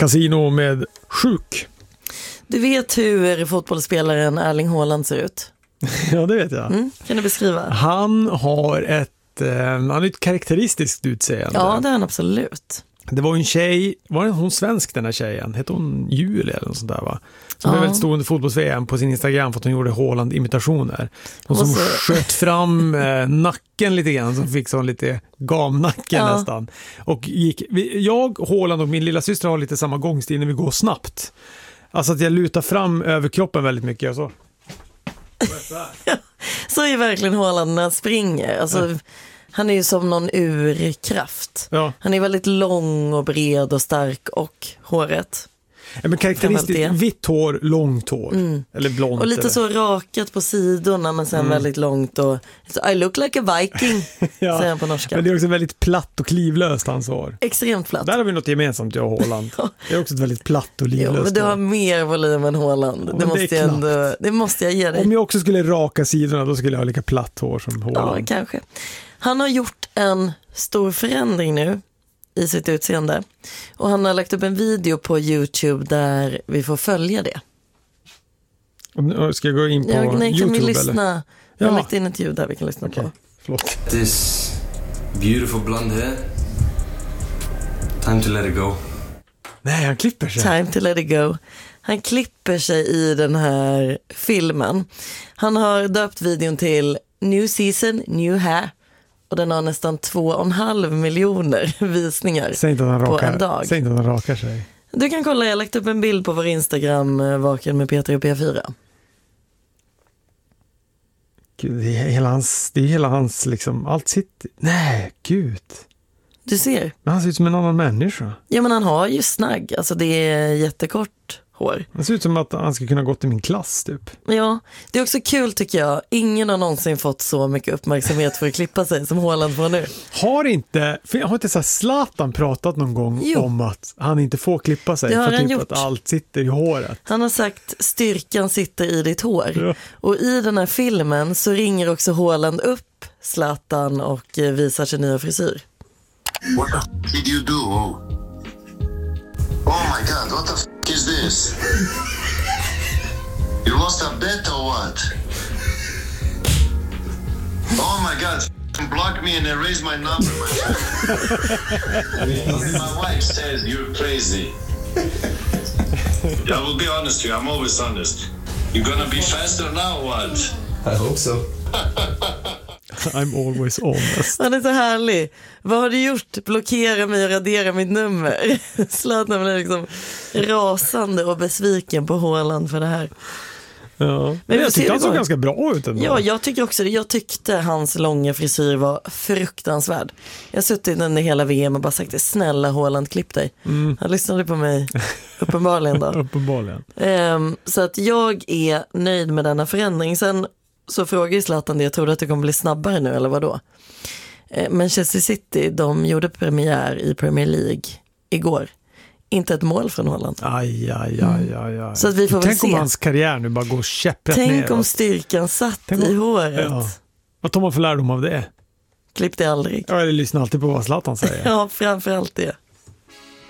Casino med sjuk. Du vet hur fotbollsspelaren Erling Haaland ser ut? Ja, det vet jag. Kan du beskriva? Han har ett karaktäristiskt utseende. Ja, det är han absolut. Det var en tjej, var hon svensk den här tjejen? Hette hon Julia eller något sånt där va? Som är väldigt stor under fotbolls-VM på sin Instagram för att hon gjorde Haaland-imitationer. Hon som sköt fram nacken lite grann, som fick sån lite gamnacken nästan. Och jag, Haaland och min lilla syster har lite samma gångstil när vi går snabbt. Alltså att jag lutar fram över kroppen väldigt mycket och så. Så är verkligen Haaland när han springer. Alltså, han är ju som någon urkraft. Ja. Han är väldigt lång och bred och stark och håret. Ja, men karaktäristiskt vitt hår, långt hår. Eller blont. Och lite så rakat på sidorna men sen väldigt långt. Och I look like a viking, säger han på norska. Men det är också väldigt platt och klivlöst hans hår. Extremt platt. Där har vi något gemensamt, jag och Haaland. Det är också ett väldigt platt och livlöst. Jo, men du har mer volym än Haaland. Ja, det måste jag ge dig. Om jag också skulle raka sidorna då skulle jag ha lika platt hår som Haaland. Ja, kanske. Han har gjort en stor förändring nu i sitt utseende. Och han har lagt upp en video på YouTube där vi får följa det. Ska jag gå in på YouTube? Kan vi lyssna? Eller? Jag har lagt in ett ljud där vi kan lyssna på. Förlåt. This beautiful blonde hair. Time to let it go. Nej, han klipper sig. Time to let it go. Han klipper sig i den här filmen. Han har döpt videon till New Season, New Hair. Och den har nästan 2,5 miljoner visningar på en dag. Säg inte att han rakar sig. Du kan kolla, jag har lagt upp en bild på vår Instagram, Vaken med Peter och P4. Gud, det är hela hans liksom, allt sitt. Nej, gud. Du ser. Men han ser ut som en annan människa. Ja, men han har ju snagg. Alltså det är jättekort hår. Det ser ut som att han ska kunna gå till min klass typ. Ja, det är också kul tycker jag. Ingen har någonsin fått så mycket uppmärksamhet för att klippa sig som Haaland får nu. Har inte så här Zlatan pratat någon gång om att han inte får klippa sig för typ att allt sitter i håret? Han har sagt styrkan sitter i ditt hår. Ja. Och i den här filmen så ringer också Haaland upp Zlatan och visar sin nya frisyr. What did you do? Oh my god, what the f*** is this? You lost a bet or what? Oh my god, block me and erase my number. My wife says you're crazy. I will be honest with you, I'm always honest. You're gonna be faster now, what? I hope so. I'm always honest. Han är så härlig. Vad har du gjort? Blockera mig och radera mitt nummer. Zlatan blir liksom rasande och besviken på Haaland för det här. Ja. Men jag tyckte han såg ganska bra ut ändå. Ja, jag tycker också det. Jag tyckte hans långa frisyr var fruktansvärd. Jag har suttit under hela VM och bara sagt snälla Haaland, klipp dig. Han lyssnade på mig uppenbarligen då. Uppenbarligen. Så att jag är nöjd med denna förändring. Sen så frågar ju Zlatan det, jag trodde att det kommer bli snabbare nu eller vadå? Manchester City, de gjorde premiär i Premier League igår. Inte ett mål från Haaland. Aj. Så att vi får väl tänk se. Om hans karriär nu bara går käpprätt ner. Tänk om styrkan satt i håret. Ja. Vad tar man för lärdom av det? Klipp det aldrig. Ja, eller lyssna alltid på vad Zlatan säger. Ja, framförallt det.